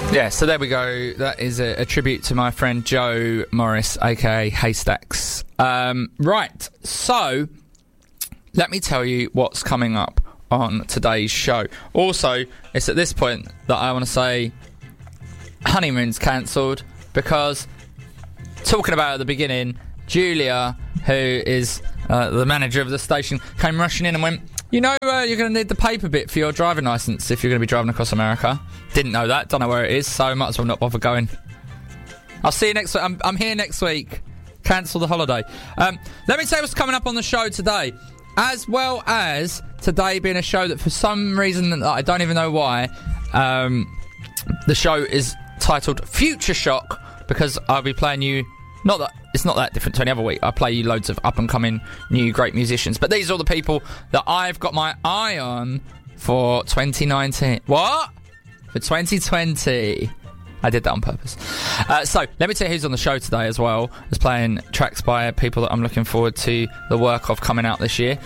Yeah, so there we go. That is a tribute to my friend Joe Morris, aka Haystacks. Right, so let me tell you what's coming up on today's show. Also, it's at this point that I want to say Honeymoon's cancelled, because talking about at the beginning, Julia, who is the manager of the station, came rushing in and went, you know, you're going to need the paper bit for your driving licence if you're going to be driving across America. Didn't know that, don't know where it is, so might as well not bother going. I'll see you next week. I'm here next week. Cancel the holiday. Let me tell you what's coming up on the show today. As well as today being a show that for some reason that I don't even know why, the show is titled Future Shock, because I'll be playing you, it's not that different to any other week. I play you loads of up-and-coming new great musicians. But these are all the people that I've got my eye on for 2019. What? For 2020. I did that on purpose. So, let me tell you who's on the show today as well, as playing tracks by people that I'm looking forward to the work of coming out this year.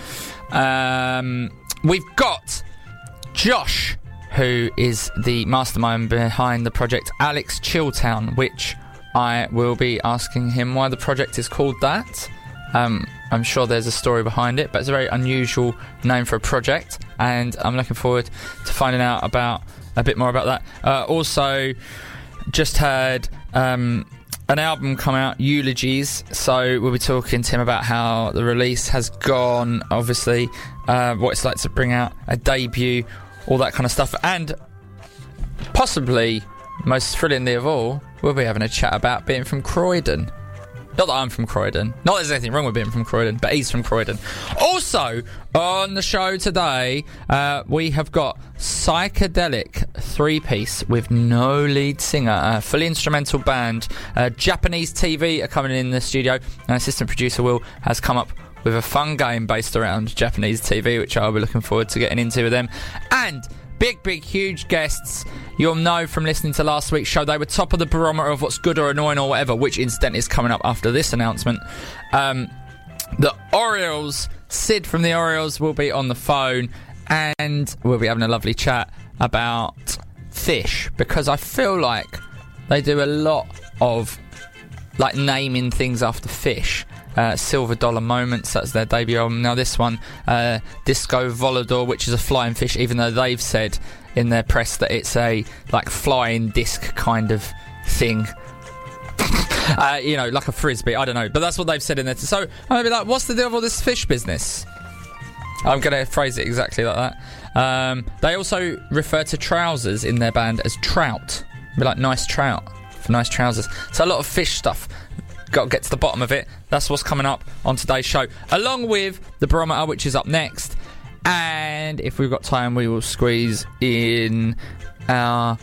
We've got Josh, who is the mastermind behind the project Alex Chilltown, which I will be asking him why the project is called that. I'm sure there's a story behind it, but it's a very unusual name for a project, and I'm looking forward to finding out about a bit more about that. Also, just had an album come out, Eulogies, so we'll be talking to him about how the release has gone, obviously, what it's like to bring out a debut, all that kind of stuff, and possibly, most thrillingly of all, we'll be having a chat about being from Croydon. Not that I'm from Croydon. Not that there's anything wrong with being from Croydon, but he's from Croydon. Also, on the show today, we have got Psychedelic three-piece with no lead singer, a fully instrumental band. Japanese TV are coming in the studio, and assistant producer Will has come up with a fun game based around Japanese TV, which I'll be looking forward to getting into with them. And big, huge guests. You'll know from listening to last week's show, they were top of the barometer of what's good or annoying or whatever, which incidentally is coming up after this announcement. The Orioles, Sid from the Orioles will be on the phone, and we'll be having a lovely chat about fish, because I feel like they do a lot of like naming things after fish. Silver Dollar Moments, that's their debut album. Now this one, Disco Volador, which is a flying fish, even though they've said in their press that it's a like flying disc kind of thing. You know, like a frisbee, I don't know, but that's what they've said in there. So I'm gonna be like, what's the deal with all this fish business? I'm gonna phrase it exactly like that. They also refer to trousers in their band as trout. Be like, nice trout, for nice trousers. So a lot of fish stuff. Got to get to the bottom of it. That's what's coming up on today's show, along with the barometer, which is up next. And if we've got time, we will squeeze in our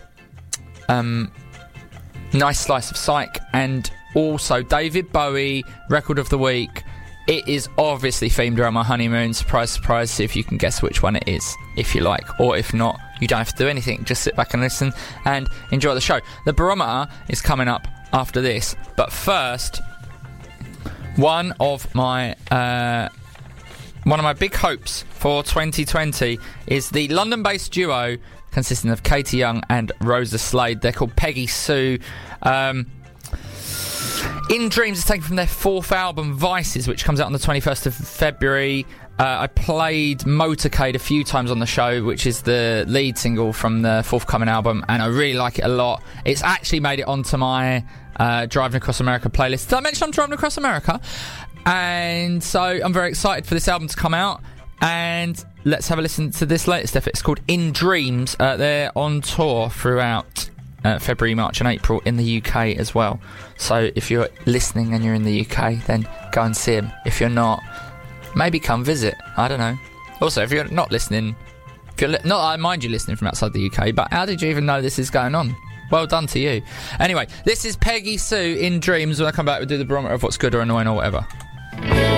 nice slice of psych, and also David Bowie record of the week. It is obviously themed around my honeymoon. Surprise, see if you can guess which one it is, if you like, or if not, you don't have to do anything. Just sit back and listen and enjoy the show. The barometer is coming up after this, but first, one of my big hopes for 2020 is the London-based duo consisting of Katie Young and Rosa Slade. They're called Peggy Sue. In Dreams is taken from their fourth album, Vices, which comes out on the 21st of February. I played Motorcade a few times on the show, which is the lead single from the forthcoming album, and I really like it a lot. It's actually made it onto my Driving Across America playlist. Did I mention I'm driving across America? And so I'm very excited for this album to come out, and let's have a listen to this latest effort. It's called In Dreams. They're on tour throughout February, March and April in the UK as well. So if you're listening and you're in the UK, then go and see them. If you're not, maybe come visit. I don't know. Also, if you're not listening, I mind you listening from outside the UK, but how did you even know this is going on? Well done to you. Anyway, this is Peggy Sue, In Dreams. When I come back, we'll do the barometer of what's good or annoying or whatever.